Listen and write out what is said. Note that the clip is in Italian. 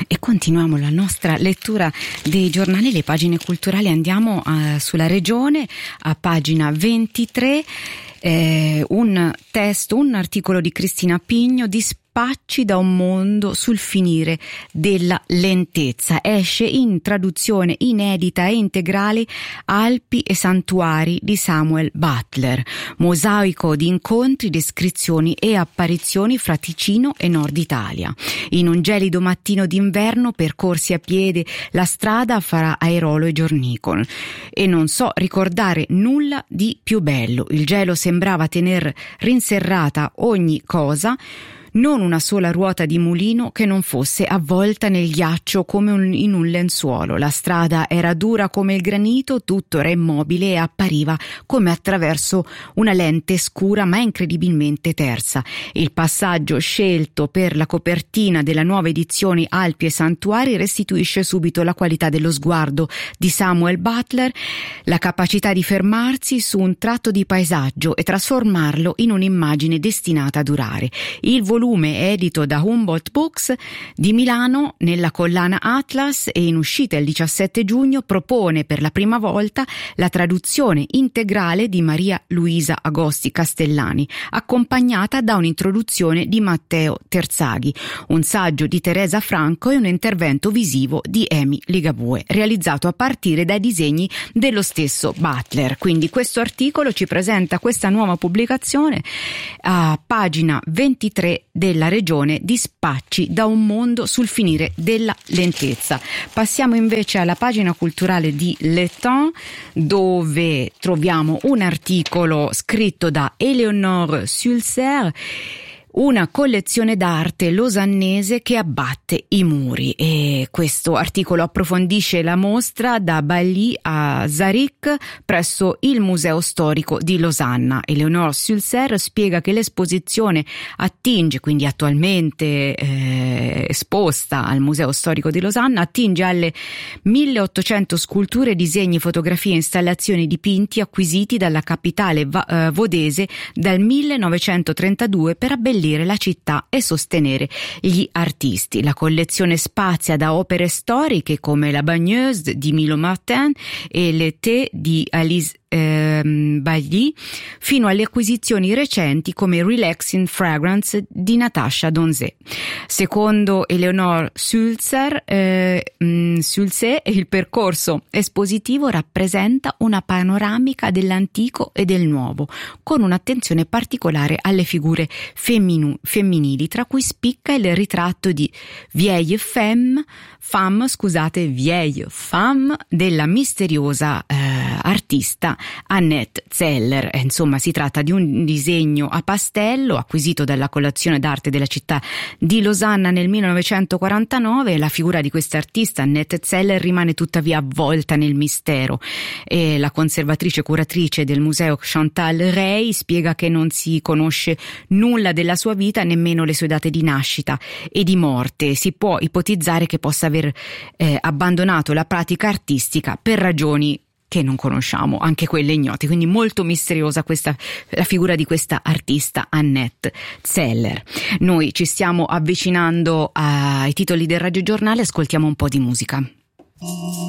E continuiamo la nostra lettura dei giornali, le pagine culturali. Andiamo sulla Regione, a pagina 23, un articolo di Cristina Pigno, Dispacci da un mondo sul finire della lentezza. Esce in traduzione inedita e integrale Alpi e santuari di Samuel Butler, mosaico di incontri, descrizioni e apparizioni fra Ticino e Nord Italia. In un gelido mattino d'inverno percorsi a piede la strada fra Airolo e Giornicon e non so ricordare nulla di più bello. Il gelo sembrava tener rinserrata ogni cosa, non una sola ruota di mulino che non fosse avvolta nel ghiaccio come in un lenzuolo. La strada era dura come il granito, tutto era immobile e appariva come attraverso una lente scura ma incredibilmente tersa. Il passaggio scelto per la copertina della nuova edizione Alpi e Santuari restituisce subito la qualità dello sguardo di Samuel Butler, la capacità di fermarsi su un tratto di paesaggio e trasformarlo in un'immagine destinata a durare. Il volume edito da Humboldt Books di Milano nella collana Atlas e in uscita il 17 giugno propone per la prima volta la traduzione integrale di Maria Luisa Agosti Castellani, accompagnata da un'introduzione di Matteo Terzaghi, un saggio di Teresa Franco e un intervento visivo di Emi Ligabue, realizzato a partire dai disegni dello stesso Butler. Quindi questo articolo ci presenta questa nuova pubblicazione a pagina 23 della Regione, Dispacci da un mondo sul finire della lentezza. Passiamo invece alla pagina culturale di Le Temps, dove troviamo un articolo scritto da Éléonore Sulzer, una collezione d'arte losannese che abbatte i muri, e questo articolo approfondisce la mostra da Bagli a Zarik presso il Museo Storico di Losanna. Éléonore Sulzer spiega che l'esposizione attinge, quindi attualmente esposta al Museo Storico di Losanna, attinge alle 1800 sculture, disegni, fotografie e installazioni dipinti acquisiti dalla capitale vodese dal 1932 per abbellire la città e sostenere gli artisti. La collezione spazia da opere storiche come la Bagneuse di Milo Martin e L'été di Alice Bagli fino alle acquisizioni recenti come Relaxing Fragrance di Natasha Donzé. Secondo Éléonore Sulzer, il percorso espositivo rappresenta una panoramica dell'antico e del nuovo, con un'attenzione particolare alle figure femminili, tra cui spicca il ritratto di vieille femme della misteriosa artista Annette Zeller. Insomma, si tratta di un disegno a pastello acquisito dalla collezione d'arte della città di Losanna nel 1949. La figura di questa artista, Annette Zeller, rimane tuttavia avvolta nel mistero, e la conservatrice curatrice del museo Chantal Rey spiega che non si conosce nulla della sua vita, nemmeno le sue date di nascita e di morte. Si può ipotizzare che possa aver abbandonato la pratica artistica per ragioni che non conosciamo, anche quelle ignote. Quindi molto misteriosa la figura di questa artista Annette Zeller. Noi ci stiamo avvicinando ai titoli del radiogiornale, ascoltiamo un po' di musica.